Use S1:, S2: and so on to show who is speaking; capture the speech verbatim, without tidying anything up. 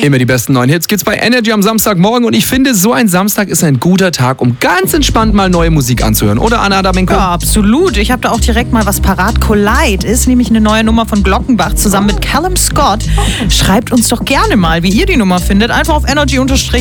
S1: Immer die besten neuen Hits gibt's bei Energy am Samstagmorgen und ich finde, so ein Samstag ist ein guter Tag, um ganz entspannt mal neue Musik anzuhören. Oder, Anna Adamenko?
S2: Ja, absolut. Ich habe da auch direkt mal was parat. Collide ist nämlich eine neue Nummer von Glockenbach zusammen mit Callum Scott. Schreibt uns doch gerne mal, wie ihr die Nummer findet. Einfach auf energy